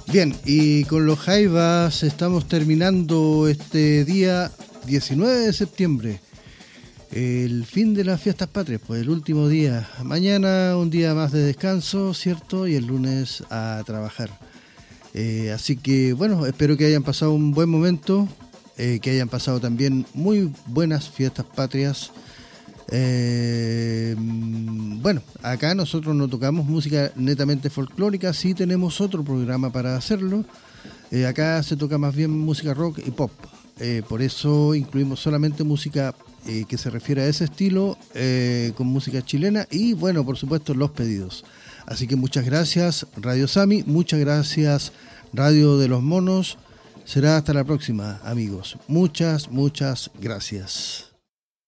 Bien, y con los Jaivas estamos terminando este día 19 de septiembre, el fin de las fiestas patrias, pues el último día. Mañana un día más de descanso, ¿cierto? Y el lunes a trabajar. Así que bueno, espero que hayan pasado un buen momento, que hayan pasado también muy buenas fiestas patrias. Bueno, acá nosotros no tocamos música netamente folclórica, sí tenemos otro programa para hacerlo. Acá se toca más bien música rock y pop, por eso incluimos solamente música que se refiere a ese estilo, con música chilena y bueno, por supuesto los pedidos. Así que muchas gracias Radio Sami, muchas gracias Radio de los Monos. Será hasta la próxima, amigos. Muchas gracias.